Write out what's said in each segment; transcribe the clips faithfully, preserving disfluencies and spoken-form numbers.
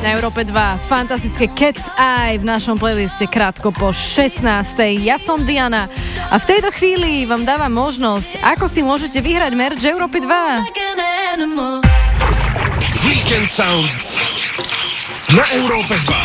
na Európe dva. Fantastické Cat's Eye v našom playliste krátko po šestnástej. Ja som Diana a v tejto chvíli vám dávam možnosť, ako si môžete vyhrať merch Európy dva. Weekend Sound na Európe dva.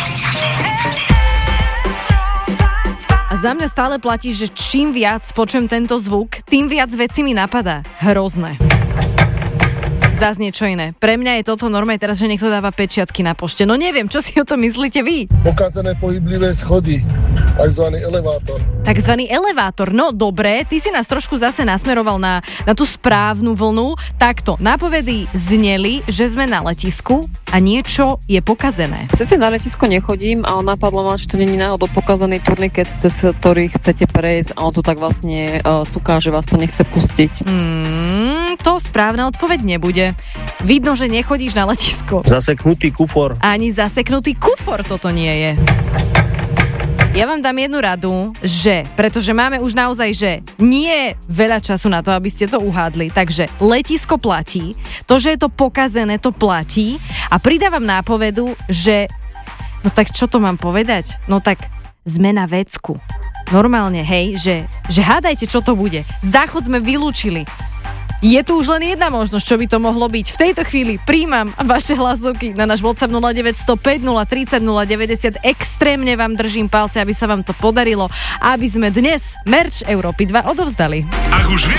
A za mňa stále platí, že čím viac počujem tento zvuk, tým viac vecí mi napadá. Hrozné. Zas niečo iné. Pre mňa je toto normálne teraz, že niekto dáva pečiatky na pošte. No neviem, čo si o tom myslíte vy? Pokazené pohyblivé schody, takzvaný elevátor. Takzvaný elevátor, no dobre, ty si nás trošku zase nasmeroval na, na tú správnu vlnu. Takto, nápovedy zneli, že sme na letisku a niečo je pokazené. Sice na letisko nechodím, ale napadlo ma, že to není náhodou pokazaný turniket, cez ktorý chcete prejsť a on to tak vlastne uh, suká, že vás to nechce pustiť. Mm, to správna odpoveď nebude. Vidno, že nechodíš na letisko. Zaseknutý kufor. Ani zaseknutý kufor toto nie je. Ja vám dám jednu radu, že, pretože máme už naozaj, že nie veľa času na to, aby ste to uhádli, takže letisko platí, to, že je to pokazené, to platí a pridávam nápovedu, že no tak čo to mám povedať? No tak sme na vecku. Normálne, hej, že, že hádajte, čo to bude. Záchod sme vylúčili. Je tu už len jedna možnosť, čo by to mohlo byť. V tejto chvíli príjmam vaše hlasovky na náš WhatsApp nula deväť nula päť nula tri nula nula deväťdesiat. Extrémne vám držím palce, aby sa vám to podarilo, aby sme dnes merch Európy dva odovzdali. Ak už